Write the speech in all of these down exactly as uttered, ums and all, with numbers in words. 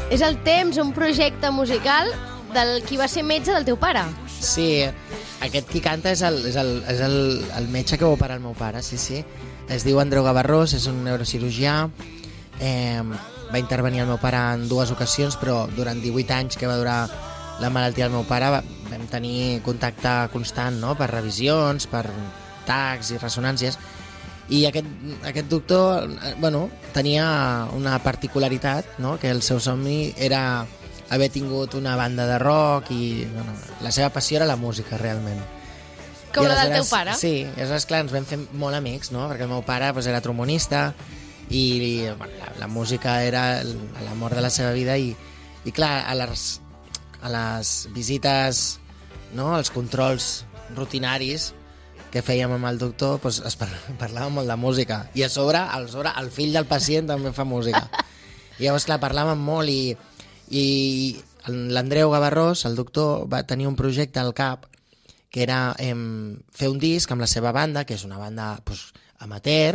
És el Temps, un projecte musical del qui va ser metge del teu pare. Sí, aquest qui canta és el, és el, és el, el metge que va operar el meu pare, sí, sí. Es diu Andreu Gavarrós, és un neurocirurgià. Eh, va intervenir el meu pare en dues ocasions, però durant divuit anys que va durar la malaltia del meu pare va, vam tenir contacte constant, no?, per revisions, per tacs i ressonàncies. I aquest, aquest doctor, bueno, tenia una particularitat, no?, que el seu somni era haver tingut una banda de rock i bueno, la seva passió era la música, realment. Com la del teu pare? Sí, i aleshores, clar, ens vam fer molt amics, no?, perquè el meu pare pues, era trombonista i, i bueno, la, la música era l'amor de la seva vida i, i clar, a les, a les visites, no?, als controls rutinaris que fèiem amb el doctor, doncs es parlava molt de música. I a sobre, a sobre, el fill del pacient també fa música. I llavors, clar, parlàvem molt i, i l'Andreu Gavarrós, el doctor, va tenir un projecte al cap que era eh, fer un disc amb la seva banda, que és una banda pues, amateur,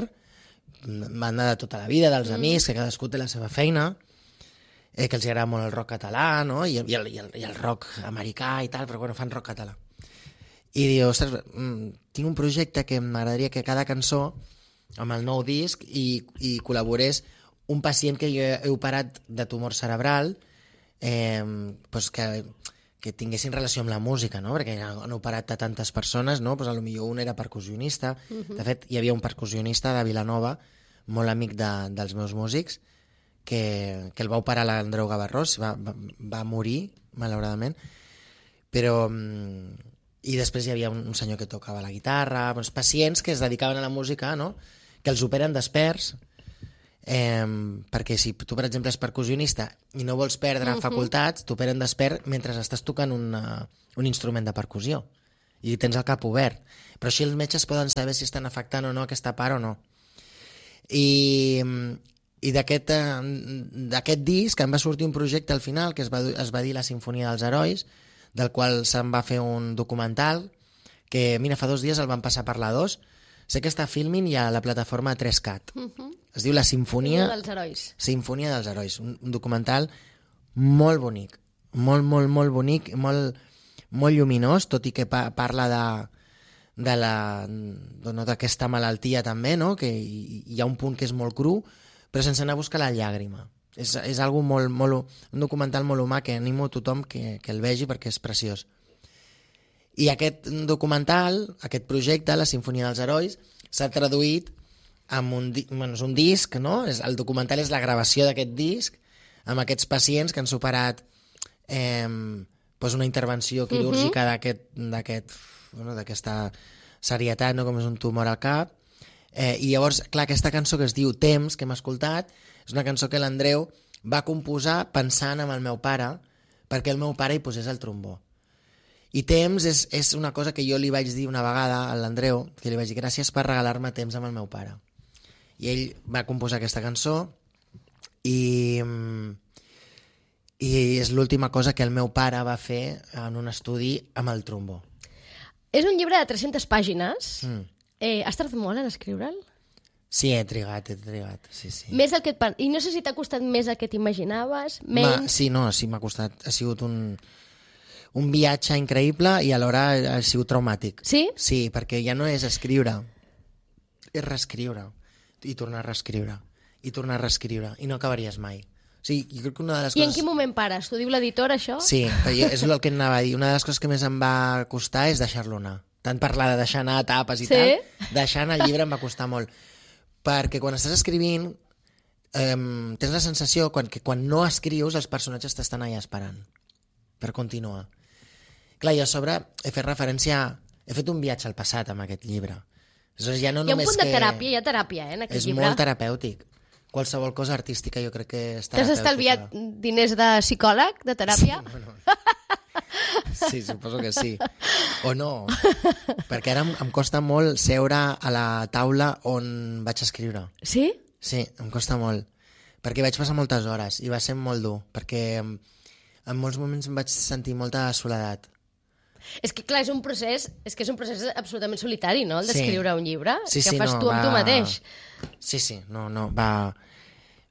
banda de tota la vida, dels mm. amics, que cadascú té la seva feina, eh, que els agrada molt el rock català, no?, I, i, el, i, el, i el rock americà i tal, però bueno, fan rock català. I diu, ostres, tinc un projecte que m'agradaria que cada cançó, amb el nou disc, i, i col·laborés un pacient que jo he operat de tumor cerebral, eh, pues que, que tinguessin relació amb la música, no?, perquè han operat a tantes persones, no?, pues potser un era percussionista. Uh-huh. De fet, hi havia un percussionista de Vilanova, molt amic de, dels meus músics, que, que el va operar l'Andreu Gavarrós, va, va, va morir, malauradament, però... I després hi havia un, un senyor que tocava la guitarra, doncs pacients que es dedicaven a la música, no?, que els operen desperts, eh, perquè si tu, per exemple, és percussionista i no vols perdre uh-huh. facultats, t'operen despert mentre estàs tocant una, un instrument de percussió i tens el cap obert. Però així els metges poden saber si estan afectant o no aquesta part o no. I, i d'aquest, d'aquest disc em va sortir un projecte al final que es va, es va dir La Simfonia dels Herois, del qual se'n va fer un documental que, mira, fa dos dies el van passar per la dos. Sé que està filming i a la plataforma tres cat. Uh-huh. Es diu La Simfonia dels Herois. Simfonia dels Herois. Un, un documental molt bonic. Molt, molt, molt bonic, molt, molt lluminós, tot i que pa parla de, de la, no, d'aquesta malaltia també, no?, que hi, hi ha un punt que és molt cru, però sense anar a buscar la llàgrima. És, és algo molt, molt, un documental molt humà que animo a tothom que, que el vegi perquè és preciós. I aquest documental, aquest projecte, La Simfonia dels Herois, s'ha traduït amb un, bueno, és un disc, no? És, el documental és la gravació d'aquest disc amb aquests pacients que han superat eh, doncs una intervenció quirúrgica uh-huh. d'aquest, d'aquest, bueno, d'aquesta serietat, no?, com és un tumor al cap. Eh, I llavors, clar, aquesta cançó que es diu Temps, que hem escoltat, és una cançó que l'Andreu va composar pensant en el meu pare, perquè el meu pare hi posés el trombó. I Temps és, és una cosa que jo li vaig dir una vegada a l'Andreu, que li vaig dir gràcies per regalar-me temps amb el meu pare. I ell va composar aquesta cançó i, i és l'última cosa que el meu pare va fer en un estudi amb el trombó. És un llibre de tres-centes pàgines. Mm. Eh, has tardat molt en escriure'l? Sí, he trigat, he trigat, sí, sí. Més del que et... I no sé si t'ha costat més el que t'imaginaves, menys... Ma, sí, no, sí, m'ha costat. Ha sigut un, un viatge increïble i alhora ha sigut traumàtic. Sí? Sí, perquè ja no és escriure, és reescriure, i tornar a reescriure, i tornar a reescriure, i no acabaries mai. O sigui, jo crec que una de les I coses... en quin moment pares? T'ho diu l'editor, això? Sí, és el que anava a dir. Una de les coses que més em va costar és deixar-lo anar. Tant parlar de deixar anar etapes i sí? tal, deixar anar el llibre em va costar molt. Perquè quan estàs escrivint eh, tens la sensació quan, que quan no escrius els personatges t'estan allà esperant per continuar. Clar, jo a sobre he fet referència, he fet un viatge al passat amb aquest llibre. Aleshores, ja no hi ha un només punt de que... teràpia, hi ha teràpia eh, en aquest és llibre. És molt terapèutic. Qualsevol cosa artística jo crec que és terapèutica. T'has estalviat diners de psicòleg, de teràpia? Sí, bueno. Sí, suposo que sí. O no, perquè ara em, em costa molt seure a la taula on vaig escriure. Sí? Sí, em costa molt. Perquè vaig passar moltes hores i va ser molt dur, perquè en, en molts moments em vaig sentir molta soledat. És que, clar, és un procés, és que és un procés absolutament solitari, no?, el d'escriure sí. un llibre, sí, que sí, fas no, tu amb va... tu mateix. Sí, sí, no, no, va...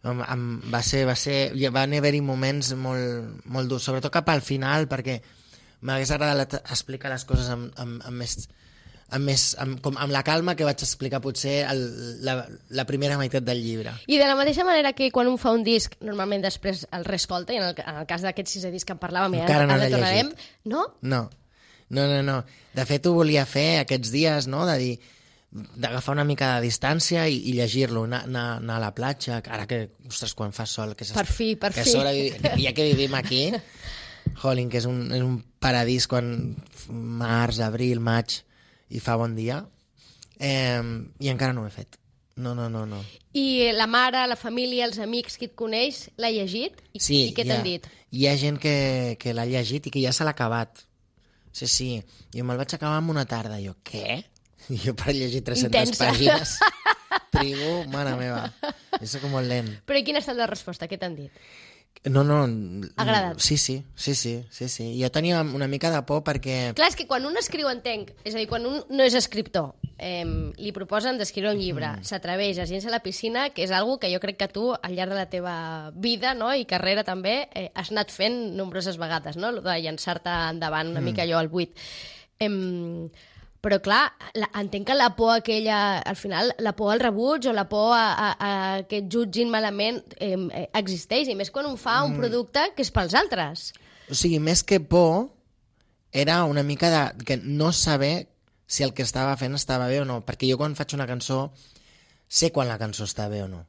Em, em, va ser, va ser, van haver-hi moments molt, molt durs, sobretot cap al final, perquè m'hagués agradat explicar les coses amb, amb, amb més... Amb, més, amb, com, amb la calma que vaig explicar potser el, la, la primera meitat del llibre. I de la mateixa manera que quan un fa un disc, normalment després el reescolta, i en el, en el cas d'aquest sisè disc que en parlàvem, encara no l'he llegit. No? No, no, no, no. De fet, ho volia fer aquests dies, no?, de dir, d'agafar una mica de distància i, i llegir-lo, anar, anar, anar a la platja, ara que, ostres, quan fa sol, que, per fi, per que fi. Sobre, ja que vivim aquí, jolín, que és un, és un paradís quan març, abril, maig, i fa bon dia, eh, i encara no ho he fet. No, no, no, no. I la mare, la família, els amics que et coneix, l'ha llegit? I, sí, i què t'han dit? Hi ha gent que, que l'ha llegit i que ja se l'ha acabat. Sí, sí. Jo me'l vaig acabar en una tarda. Jo, què? I jo per llegir tres-centes Intensa. pàgines trigo, mare meva. Jo soc molt lent. Però i quina ha estat la resposta? Què t'han dit? No, no. Agradat. Sí, sí, sí, sí, sí, sí. Jo tenia una mica de por perquè... Clar, és que quan un escriu entenc, és a dir, quan un no és escriptor, eh, li proposen d'escriure un llibre, mm. s'atreveix a llençar a la piscina, que és algo que jo crec que tu, al llarg de la teva vida, no?, i carrera també, eh, has anat fent nombroses vegades, no?, de llençar-te endavant una mm. mica allò al buit. Eh, Però, clar, la, entenc que la por aquella, al final, la por al rebuig o la por a, a, a que et jutgin malament eh, existeix, i més quan un fa un mm. producte que és pels altres. O sigui, més que por, era una mica de que no saber si el que estava fent estava bé o no, perquè jo quan faig una cançó sé quan la cançó està bé o no.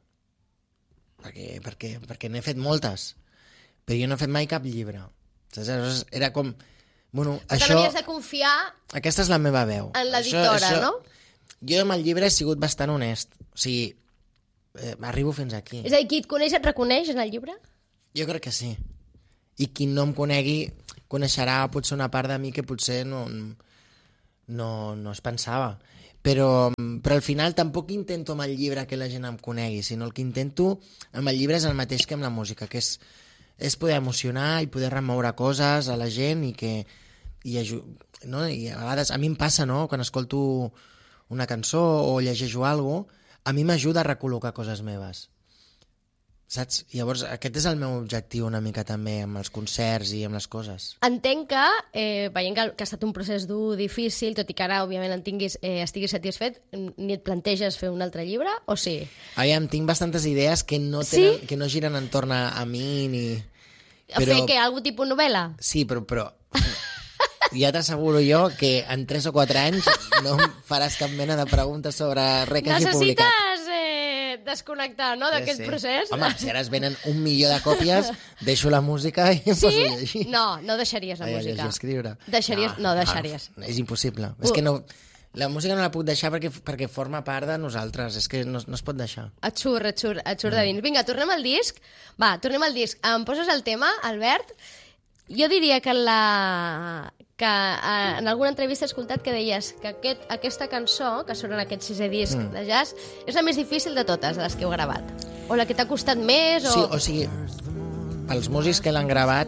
Perquè, perquè, perquè n'he fet moltes, però jo no he fet mai cap llibre. Aleshores, era com... Bueno, però això, no havies de confiar aquesta és la meva veu. En l'editora, això, això, no? Jo amb el llibre he sigut bastant honest. O sigui, eh, arribo fins aquí. És a dir, qui et coneix et reconeix en el llibre? Jo crec que sí. I qui no em conegui coneixerà potser una part de mi que potser no, no, no es pensava. Però, però al final tampoc intento amb el llibre que la gent em conegui, sinó el que intento amb el llibre és el mateix que amb la música, que és, és poder emocionar i poder remoure coses a la gent i que... I, no? I a vegades a mi em passa, no?, quan escolto una cançó o llegeixo alguna cosa, a mi m'ajuda a recol·locar coses meves, saps? Llavors aquest és el meu objectiu una mica també amb els concerts i amb les coses. Entenc que, eh, veient que, que ha estat un procés dur, difícil, tot i que ara òbviament en tinguis, eh, estiguis satisfet, ni et planteges fer un altre llibre, o sí? Aviam, tinc bastantes idees que no, tenen, sí? que no giren entorn a, a mi ni... Però... Fer què? Algun tipus novel·la? Sí, però... però... Ja t'asseguro jo que en tres o quatre anys no em faràs cap mena de preguntes sobre res que hagi publicat. Necessites eh, desconnectar, no?, d'aquest sí, sí. procés. Home, si ara es venen un milió de còpies, deixo la música i em sí? poso a llegir. No, no deixaries la Ai, música. Llegir, escriure. Deixaries... No, no deixaries. No, és impossible. Uh. És que no... La música no la puc deixar perquè, perquè forma part de nosaltres. És que no, no es pot deixar. Atxur, atxur, atxur de dins. Vinga, tornem al disc. Va, tornem al disc. Em poses el tema, Albert? Jo diria que la... que eh, en alguna entrevista he escoltat que deies que aquest, aquesta cançó, que surt en aquest sisè disc mm. de jazz, és la més difícil de totes, de les que heu gravat. O la que t'ha costat més, o... Sí, o sigui, pels músics que l'han gravat,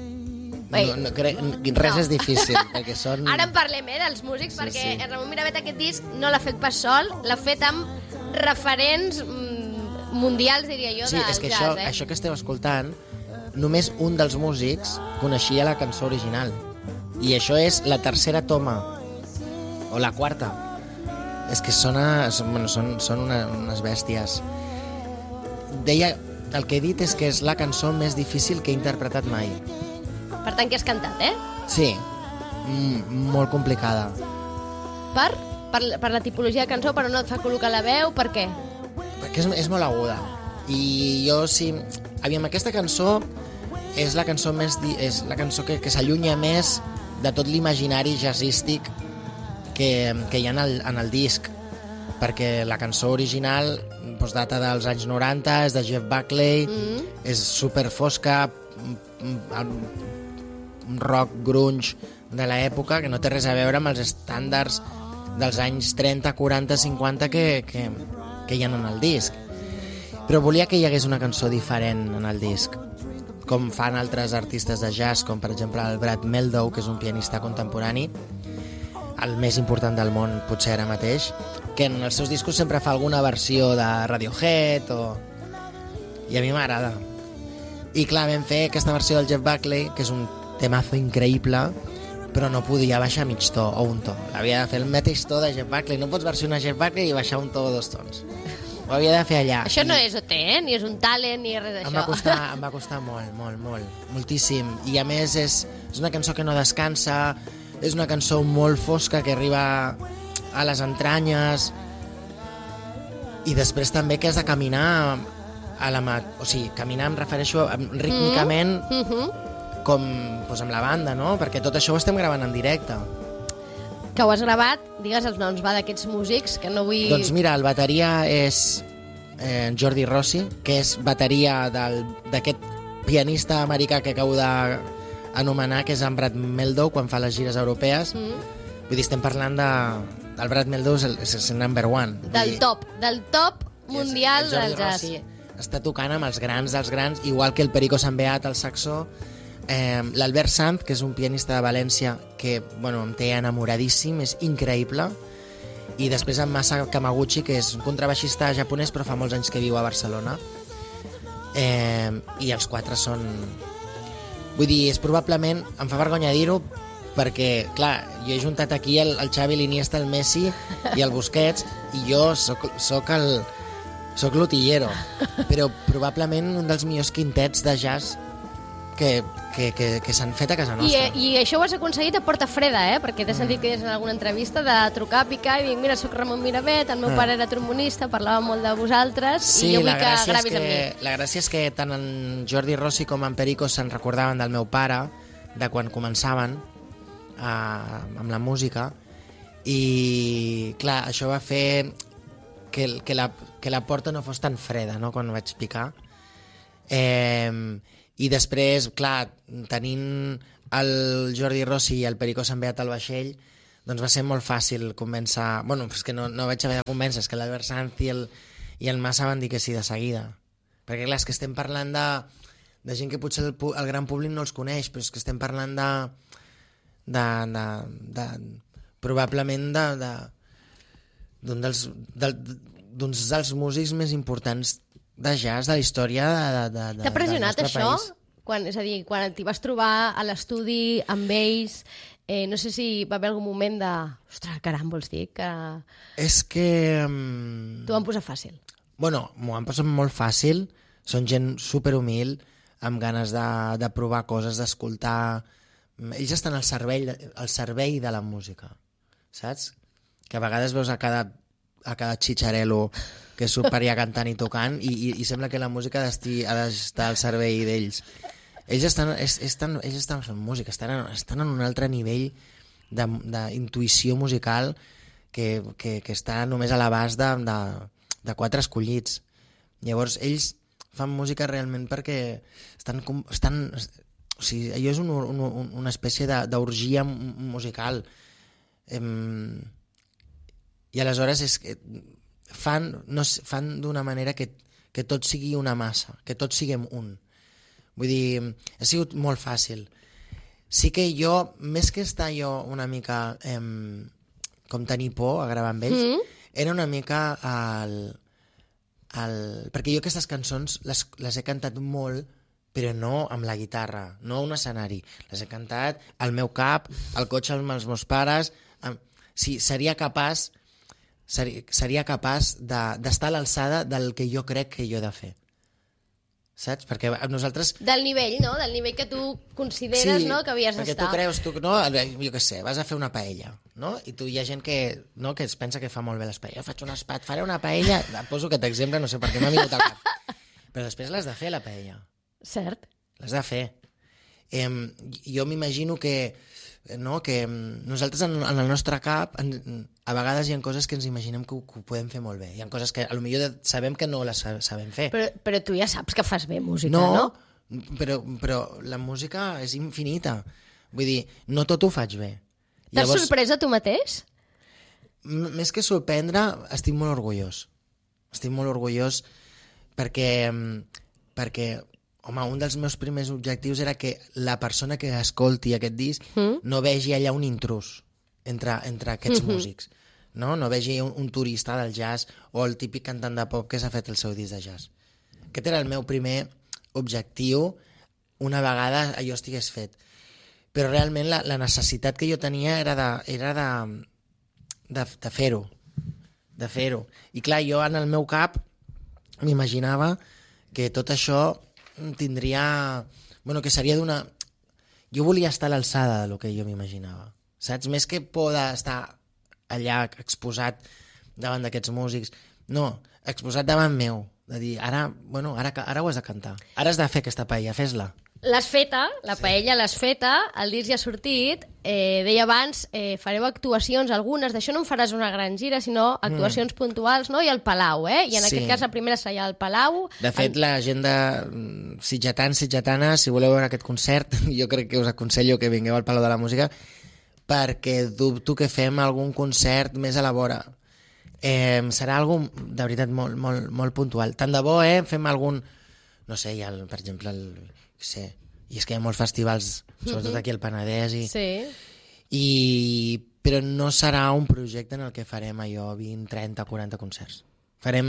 Ei. no, no, cre... res no. és difícil, perquè són... Ara en parlem, eh, dels músics, sí, perquè sí. el Ramon Miravet aquest disc no l'ha fet pas sol, l'ha fet amb referents mm, mundials, diria jo, sí, del és que jazz, això, eh? això que esteu escoltant, només un dels músics coneixia la cançó original. I això és la tercera toma, o la quarta. És que sona, són, bueno, són, són una, unes bèsties. Deia, el que he dit és que és la cançó més difícil que he interpretat mai. Per tant, que has cantat, eh? Sí, mm, molt complicada. Per? Per, per la tipologia de cançó, però no et fa col·locar la veu, per què? Perquè és, és molt aguda. I jo, sí... Aviam, aquesta cançó és la cançó més di... és la cançó que, que s'allunya més de tot l'imaginari jazzístic que, que hi ha en el, en el disc, perquè la cançó original doncs, data dels anys noranta, és de Jeff Buckley, mm. és super fosca, un rock grunge de l'època que no té res a veure amb els estàndards dels anys trenta, quaranta, cinquanta que, que, que hi ha en el disc. Però volia que hi hagués una cançó diferent en el disc, com fan altres artistes de jazz, com per exemple el Brad Mehldau, que és un pianista contemporani, el més important del món potser ara mateix, que en els seus discos sempre fa alguna versió de Radiohead o... I a mi m'agrada. I clar, vam fer aquesta versió del Jeff Buckley, que és un temazo increïble, però no podia baixar mig to o un to. Havia de fer el mateix to de Jeff Buckley. No pots versionar Jeff Buckley i baixar un to o dos tons. Ho havia de fer allà. Això no I és O T, eh? Ni és un talent, ni res d'això. Em va costar, em va costar molt, molt, molt. Moltíssim. I a més és, és una cançó que no descansa, és una cançó molt fosca que arriba a les entranyes, i després també que has de caminar a la mà... O sigui, caminar em refereixo rítmicament Mm -hmm. com doncs, amb la banda, no? Perquè tot això ho estem gravant en directe. Que ho has gravat, digues els noms, va, d'aquests músics, que no vull... Doncs mira, el bateria és eh, Jordi Rossi, que és bateria del- d'aquest pianista americà que acabo d'anomenar, que és en Brad Mehldau, quan fa les gires europees. Mm. Vull dir, estem parlant de... El Brad Mehldau és el, és el number one. Vull Del dir, top, del top mundial el Jordi del jazz. Rossi està tocant amb els grans dels grans, igual que el Perico Sambeat, el saxó, eh, l'Albert Sant, que és un pianista de València que, bueno, em té enamoradíssim, és increïble, i després en Masa Kamaguchi, que és un contrabaixista japonès però fa molts anys que viu a Barcelona, eh, i els quatre són... Vull dir, és probablement, em fa vergonya dir-ho, perquè, clar, jo he juntat aquí el, el Xavi, l'Iniesta, el Messi i el Busquets, i jo soc, soc el soc l'utillero, però probablement un dels millors quintets de jazz que, que, que, que s'han fet a casa I, nostra. I això ho has aconseguit a porta freda, eh? Perquè t'he sentit que deies en alguna entrevista de trucar, picar i dir, mira, soc Ramon Miravet, el meu Ah. pare era trombonista, parlava molt de vosaltres, Sí, i jo vull la que gràcia, és gravis que, amb mi. la gràcia és que tant en Jordi Rossi com en Perico se'n recordaven del meu pare, de quan començaven a, amb la música, i clar, això va fer que, que, la, que la porta no fos tan freda, no?, quan vaig picar. Eh, I després, clar, tenint el Jordi Rossi i el Perico Sambeat al vaixell, doncs va ser molt fàcil convèncer... Bueno, és que no, no vaig haver de convèncer, és que l'Albert Sanz i el, i el Massa van dir que sí de seguida. Perquè, clar, és que estem parlant de, de gent que potser el, pu- el gran públic no els coneix, però és que estem parlant de... de, de, de probablement de, de, d'un dels, del, d'uns dels músics més importants de jazz de la història de, de, de, T'ha pressionat del nostre això? país. Quan, és a dir, quan t'hi vas trobar a l'estudi amb ells, eh, no sé si va haver algun moment de... Ostres, caram, vols dir que És que... Um... t'ho van posar fàcil? Bueno, m'ho han passat molt fàcil, són gent superhumil, amb ganes de, de provar coses, d'escoltar... Ells estan al servei, al servei de la música, saps? Que a vegades veus a cada, a cada xitxarelo que surt per allà cantant i tocant i, i, i sembla que la música ha d'estar al servei d'ells. Ells estan, es, estan, ells estan fent música, estan en, estan en un altre nivell d'intuïció musical que, que, que està només a l'abast de, de, de quatre escollits. Llavors, ells fan música realment perquè estan... estan o sigui, allò és un, un, una espècie d'orgia musical. Em, I aleshores és que fan, no, sé, fan d'una manera que, que tot sigui una massa, que tots siguem un. Vull dir, ha sigut molt fàcil. Sí que jo, més que estar jo una mica em, com tenir por a gravar amb ells, mm. era una mica el, el... Perquè jo aquestes cançons les, les he cantat molt, però no amb la guitarra, no a un escenari. Les he cantat al meu cap, al cotxe amb els meus pares. Amb... Sí, seria capaç, seria, seria capaç de, d'estar a l'alçada del que jo crec que jo he de fer. Saps? Perquè nosaltres... Del nivell, no? Del nivell que tu consideres, sí, no? Que havies perquè d'estar. tu creus, tu, no? Jo què sé, vas a fer una paella, no? I tu hi ha gent que, no? que es pensa que fa molt bé les paelles. Jo faig un espat, faré una paella... Poso aquest exemple, no sé per què m'ha vingut al cap. Però després l'has de fer, la paella. Cert. L'has de fer. Eh, jo m'imagino que, no, que nosaltres en, en el nostre cap en, a vegades hi ha coses que ens imaginem que ho, que ho podem fer molt bé. Hi ha coses que a lo millor sabem que no les sabem fer. Però, però tu ja saps que fas bé música, no? no? Però, però la música és infinita. Vull dir, no tot ho faig bé. T'has Llavors... sorprès a tu mateix? M- més que sorprendre, estic molt orgullós. Estic molt orgullós perquè, perquè home, un dels meus primers objectius era que la persona que escolti aquest disc mm. no vegi allà un intrus entre, entre aquests mm-hmm. músics, no? No vegi un, un turista del jazz o el típic cantant de pop que s'ha fet el seu disc de jazz. aquest era el meu primer objectiu una vegada allò estigués fet. Però realment la, la necessitat que jo tenia era de, era de, de, de fer-ho. De fer-ho. I clar, jo en el meu cap m'imaginava que tot això tindria... Bueno, que seria d'una... Jo volia estar a l'alçada del que jo m'imaginava. Saps? Més que por d'estar allà exposat davant d'aquests músics. No, exposat davant meu. De dir, ara, bueno, ara, ara ho has de cantar. Ara has de fer aquesta paella, fes-la. L'has feta, la paella l'has feta, el disc ja ha sortit, eh, deia abans, eh, fareu actuacions, algunes, d'això no en faràs una gran gira, sinó actuacions mm. puntuals, no? I al Palau, eh? I en sí. aquest cas la primera serà al Palau. De fet, en... la gent de sitgetans, sitgetanes, si voleu veure aquest concert, jo crec que us aconsello que vingueu al Palau de la Música, perquè dubto que fem algun concert més a la vora. Eh, serà algo de veritat molt, molt, molt puntual. Tant de bo, eh? Fem algun... No sé, hi ha, el, per exemple, el... Sí, i és que hi ha molts festivals, sobretot aquí al Penedès, i, sí. i, però no serà un projecte en el que farem allò vint, trenta, quaranta concerts. Farem,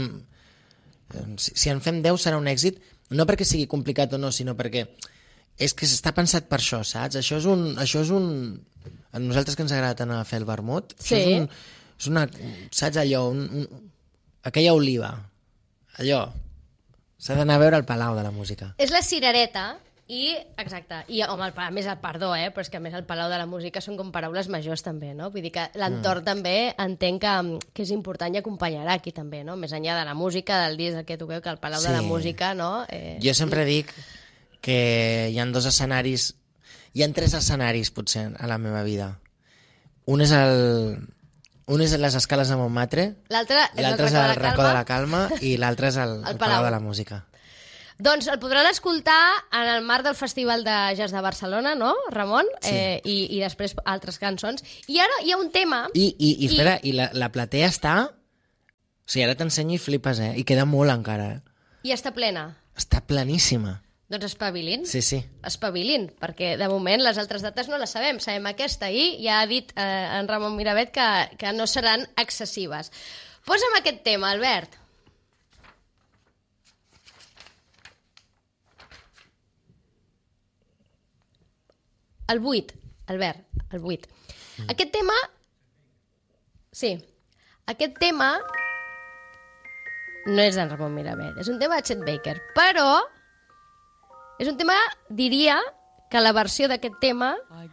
si, si en fem deu serà un èxit, no perquè sigui complicat o no, sinó perquè és que s'està pensat per això, saps? Això és un... Això és un a nosaltres que ens agrada anar a fer el vermut, sí. Això és, un, és una... Saps allò? Un, un, aquella oliva, allò... S'ha d'anar a veure el Palau de la Música. És la cirereta i, exacte, i home, el, a més el perdó, eh, però és que a més el Palau de la Música són com paraules majors també, no? Vull dir que l'entorn mm. també entenc que, que és important i acompanyarà aquí també, no? Més enllà de la música, del disc que toqueu, que el Palau sí. de la Música, no? Eh... Jo sempre dic que hi ha dos escenaris, hi ha tres escenaris potser a la meva vida. Un és el... Un és les escales de Montmartre, l'altre és el racó, és el racó de la Calma i l'altre és el, el, el Palau de la Música. Doncs el podran escoltar en el marc del Festival de Jazz de Barcelona, no, Ramon? Sí. Eh, i, I després altres cançons. I ara hi ha un tema... I, i, i, espera, i... i la, la platea està... O sigui, ara t'ensenyo i flipes, eh? I queda molt encara, eh? I està plena? Està pleníssima. Doncs espavilin. Sí, sí. Espavilin, perquè de moment les altres dates no les sabem. Sabem aquesta i ja ha dit eh, en Ramon Miravet que, que no seran excessives. Posa'm aquest tema, Albert. El vuit, Albert, el vuit. Mm. Aquest tema... Sí. Aquest tema no és d'en Ramon Miravet, és un tema de Chet Baker, però... És un tema, diria, que la versió d'aquest tema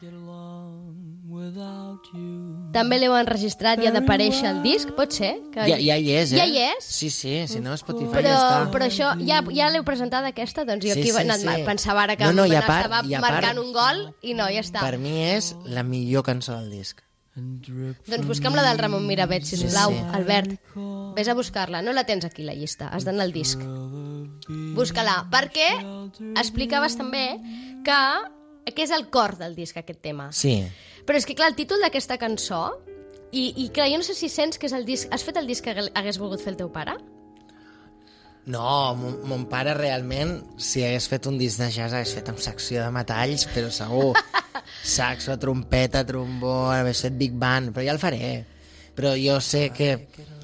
també l'heu enregistrat i ha d'aparèixer al disc, pot ser? Que... Ja, ja hi és, eh? Ja hi és? Sí, sí, si no Spotify però, ja està. Però això, ja, ja l'heu presentat aquesta? Doncs jo sí, aquí sí, anat, sí. pensava ara que no, no, part, estava marcant part, un gol i no, ja està. Per mi és la millor cançó del disc. Doncs busca'm la del Ramon Miravet, sisplau, sí, sí. Albert. Vés a buscar-la, no la tens aquí la llista, has d'anar al disc. Busca-la, perquè explicaves també que, que és el cor del disc, aquest tema. Sí. Però és que, clar, el títol d'aquesta cançó, i, i clar, jo no sé si sents que és el disc... Has fet el disc que hagués volgut fer el teu pare? No, mon, mon pare realment, si hagués fet un disc de jazz, hagués fet amb secció de metalls, però segur. Saxo, trompeta, trombó, hagués fet big band, però ja el faré. Però jo sé que...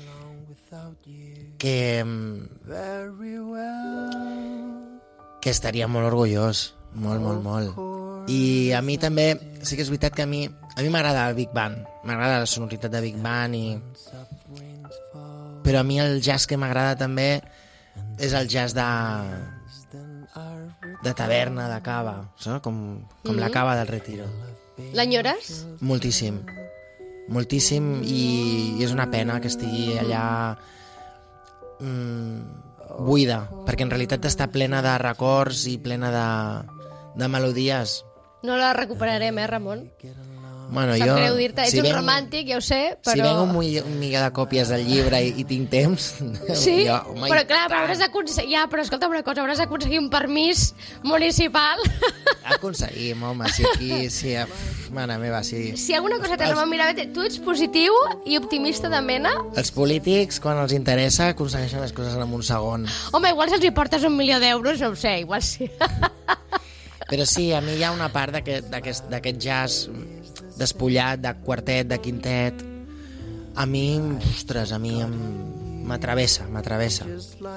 que... que estaria molt orgullós. Molt, molt, molt. I a mi també, sí que és veritat que a mi a mi m'agrada el big band, m'agrada la sonoritat de big band, i... però a mi el jazz que m'agrada també és el jazz de de taverna, de cava, no? com, com mm-hmm. la cava del Retiro. L'enyores? Moltíssim, moltíssim, i, i és una pena que estigui allà mm, buida, perquè en realitat està plena de records i plena de, de melodies. No la recuperarem, eh, Ramon? Bueno, Sap jo, greu dir-te, ets si un vengo, romàntic, ja ho sé, però... Si vengo un, un mica de còpies del llibre i, i tinc temps... Sí? Jo, oh però clar, però hauràs d'aconseguir... Ja, però escolta una cosa, hauràs d'aconseguir un permís municipal. Aconseguim, home, si aquí... Si, mare meva, si... Si alguna cosa té Ramon Miravet, tu ets positiu i optimista de mena? Els polítics, quan els interessa, aconsegueixen les coses en un segon. Home, igual si els hi portes un milió d'euros, no ho sé, igual sí. Però sí, a mi hi ha una part d'aquest jazz despullat, de quartet, de quintet. A mi, ostres, a mi m'atravessa, m'atravessa.